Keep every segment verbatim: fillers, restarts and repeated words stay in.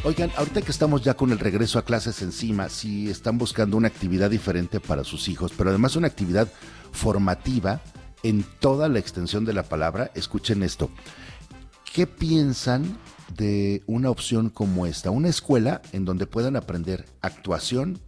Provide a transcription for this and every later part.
Oigan, ahorita que estamos ya con el regreso a clases encima, si están buscando una actividad diferente para sus hijos, pero además una actividad formativa en toda la extensión de la palabra, escuchen esto. ¿Qué piensan de una opción como esta? Una escuela en donde puedan aprender actuación,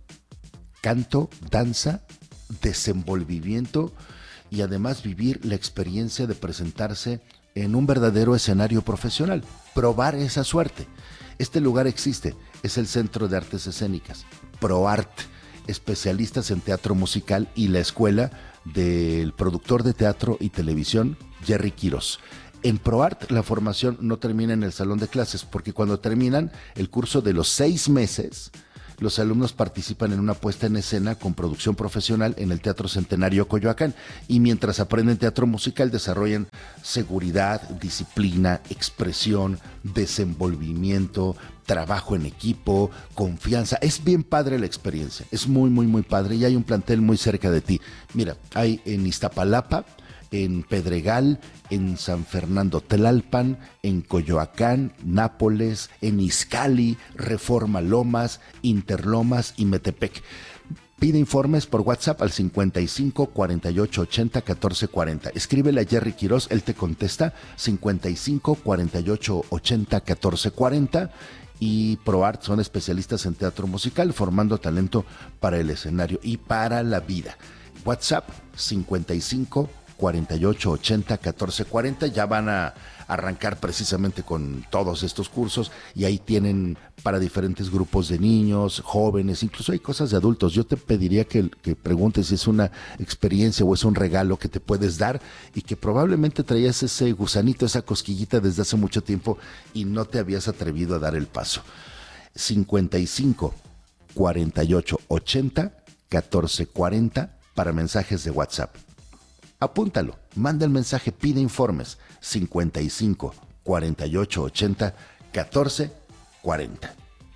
canto, danza, desenvolvimiento y además vivir la experiencia de presentarse en un verdadero escenario profesional, probar esa suerte. Este lugar existe, es el Centro de Artes Escénicas, ProArt, especialistas en teatro musical y la escuela del productor de teatro y televisión, Jerry Quiros. En ProArt la formación no termina en el salón de clases, porque cuando terminan el curso de los seis meses, los alumnos participan en una puesta en escena con producción profesional en el Teatro Centenario Coyoacán, y mientras aprenden teatro musical desarrollan seguridad, disciplina, expresión, desenvolvimiento, trabajo en equipo, confianza. Es bien padre la experiencia, es muy muy muy padre, y hay un plantel muy cerca de ti. Mira, hay en Iztapalapa, en Pedregal, en San Fernando Tlalpan, en Coyoacán, Nápoles, en Izcalli, Reforma Lomas, Interlomas y Metepec. Pide informes por WhatsApp al cincuenta y cinco, cuarenta y ocho, ochenta, catorce, cuarenta. Escríbele a Jerry Quiros, él te contesta, cincuenta y cinco, cuarenta y ocho, ochenta, catorce, cuarenta. Y ProArt son especialistas en teatro musical, formando talento para el escenario y para la vida. WhatsApp cincuenta y cinco, cuarenta y ocho, ochenta, catorce, cuarenta. Ya van a arrancar precisamente con todos estos cursos, y ahí tienen para diferentes grupos de niños, jóvenes, incluso hay cosas de adultos. Yo te pediría que, que preguntes si es una experiencia o es un regalo que te puedes dar, y que probablemente traías ese gusanito, esa cosquillita desde hace mucho tiempo y no te habías atrevido a dar el paso. cincuenta y cinco, cuarenta y ocho, ochenta, catorce, cuarenta para mensajes de WhatsApp. Apúntalo, manda el mensaje, pide informes, cincuenta y cinco, cuarenta y ocho, ochenta, catorce, cuarenta.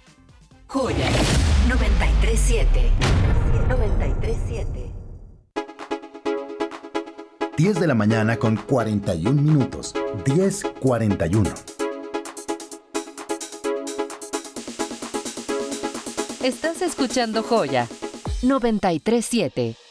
Joya noventa y tres siete. noventa y tres siete. diez de la mañana con cuarenta y un minutos. diez cuarenta y uno. Estás escuchando Joya noventa y tres siete.